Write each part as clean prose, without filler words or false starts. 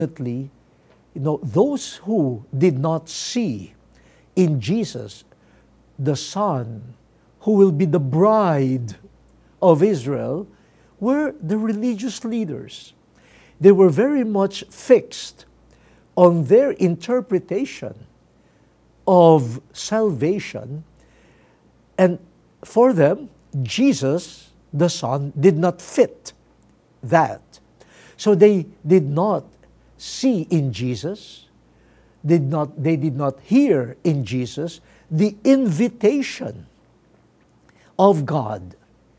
Unfortunately, those who did not see in Jesus the Son who will be the bride of Israel were the religious leaders. They were very much fixed on their interpretation of salvation, and for them, Jesus, the Son, did not fit that. So they did not see in Jesus, they did not hear in Jesus the invitation of God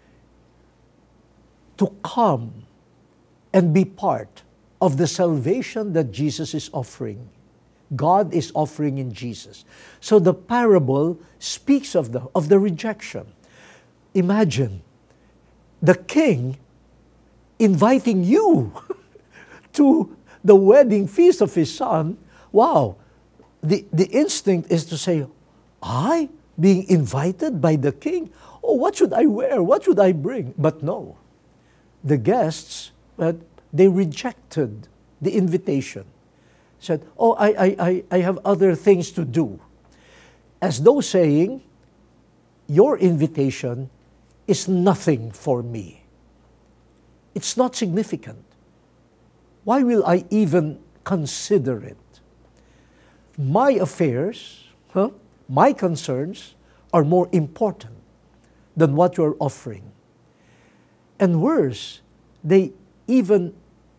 to come and be part of the salvation that Jesus is offering. God is offering in Jesus. So the parable speaks of the rejection. Imagine the king inviting you to the wedding feast of his son. Wow, the instinct is to say, I being invited by the king? Oh, what should I wear? What should I bring? But no, the guests, they rejected the invitation. Said, oh, I have other things to do. As though saying, your invitation is nothing for me. It's not significant. Why will I even consider it? My affairs, my concerns are more important than what you're offering. And worse, they even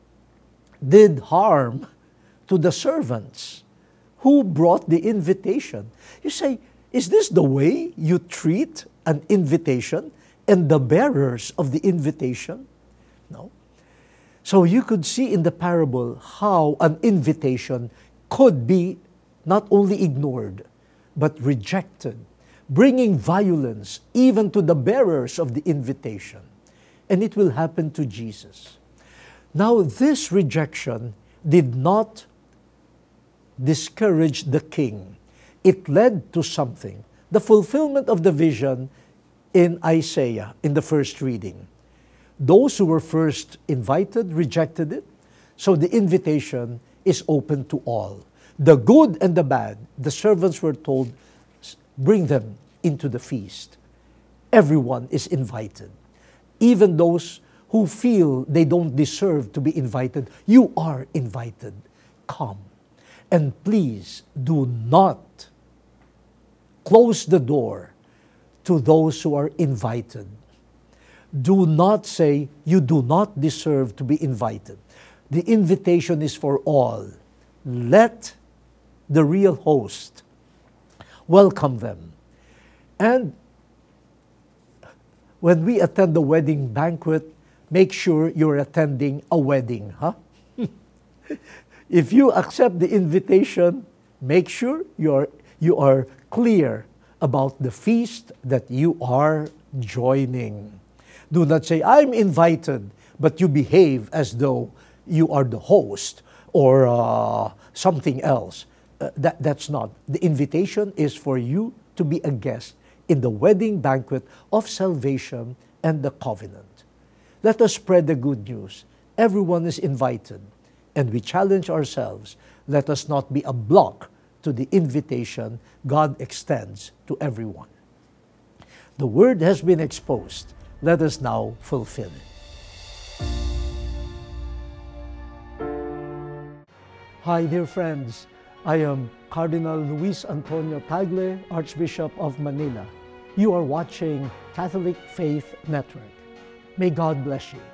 did harm to the servants who brought the invitation. You say, is this the way you treat an invitation and the bearers of the invitation? No. So you could see in the parable how an invitation could be not only ignored, but rejected, bringing violence even to the bearers of the invitation. And it will happen to Jesus. Now, this rejection did not discourage the king. It led to something. The fulfillment of the vision in Isaiah, in the first reading. Those who were first invited rejected it, so the invitation is open to all. The good and the bad, the servants were told, bring them into the feast. Everyone is invited. Even those who feel they don't deserve to be invited, you are invited. Come. And please do not close the door to those who are invited. Do not say you do not deserve to be invited. The invitation is for all. Let the real host welcome them. And when we attend the wedding banquet, make sure you're attending a wedding, If you accept the invitation, make sure you are clear about the feast that you are joining. Do not say, I'm invited, but you behave as though you are the host or something else. That's not. The invitation is for you to be a guest in the wedding banquet of salvation and the covenant. Let us spread the good news. Everyone is invited. And we challenge ourselves, let us not be a block to the invitation God extends to everyone. The word has been exposed. Let us now fulfill it. Hi, dear friends. I am Cardinal Luis Antonio Tagle, Archbishop of Manila. You are watching Catholic Faith Network. May God bless you.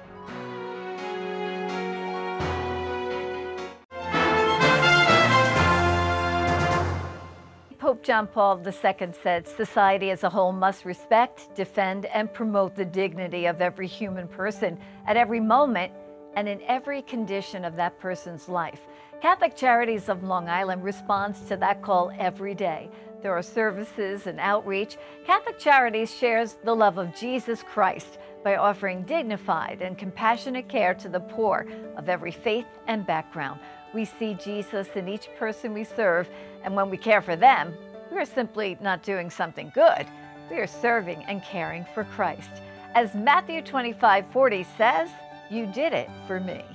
Pope John Paul II said, society as a whole must respect, defend, and promote the dignity of every human person at every moment and in every condition of that person's life. Catholic Charities of Long Island responds to that call every day. There are services and outreach. Catholic Charities shares the love of Jesus Christ by offering dignified and compassionate care to the poor of every faith and background. We see Jesus in each person we serve, and when we care for them, we are simply not doing something good. We are serving and caring for Christ. As Matthew 25:40 says, you did it for me.